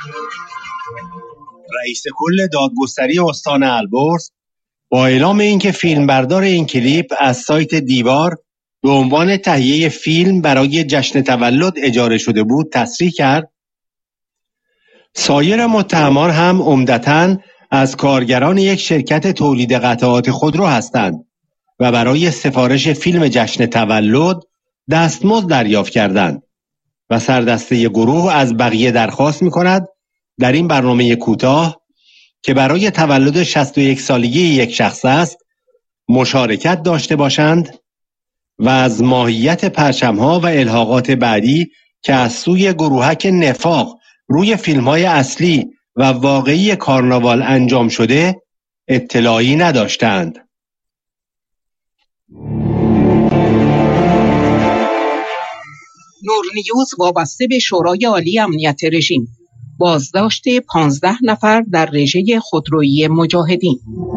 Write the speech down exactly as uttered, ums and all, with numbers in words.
رئیس کل دادگستری استان البرز با اعلام اینکه فیلمبردار این کلیپ از سایت دیوار به عنوان تهیه فیلم برای جشن تولد اجاره شده بود تصریح کرد سایر متهمان هم عمدتاً از کارگران یک شرکت تولید قطعات خودرو هستند و برای سفارش فیلم جشن تولد دستمزد دریافت کردند و سردسته گروه از بقیه درخواست می‌کند در این برنامه کوتاه که برای تولد شصت و یک سالگی یک شخص است مشارکت داشته باشند و از ماهیت پرچم‌ها و الحاقات بعدی که از سوی گروهک نفاق روی فیلم‌های اصلی و واقعی کارناوال انجام شده اطلاعی نداشتند. نورنیوز وابسته به شورای عالی امنیت رژیم بازداشت پانزده نفر در رژه خودرویی مجاهدین.